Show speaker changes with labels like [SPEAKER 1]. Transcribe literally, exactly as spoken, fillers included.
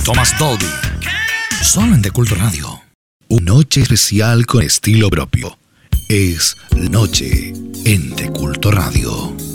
[SPEAKER 1] Thomas Dolby. Solo en The Culto Radio.
[SPEAKER 2] Una noche especial con estilo propio. Es Noche en The Culto Radio.